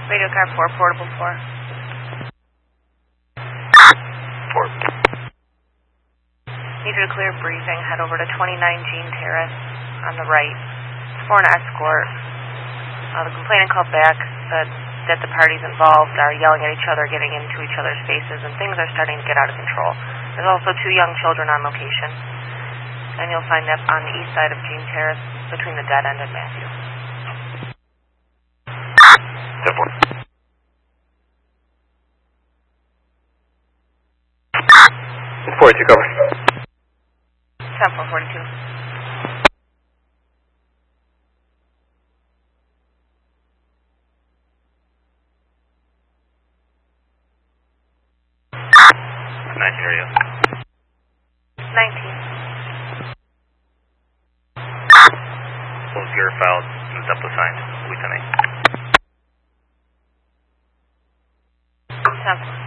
Radio car 4, portable 4. 4. Need you to clear briefing. Head over to 29 Jean Terrace on the right. It's for an escort. The complainant called back, said that the parties involved are yelling at each other, getting into each other's faces, and things are starting to get out of control. There's also 2 young children on location. And you'll find that on the east side of Jean Terrace between the dead end and Matthew. 10-4. 42 cover. 10-4-42. Radio. 19. Close your file. Moved up the sign. Lieutenant. 10-4.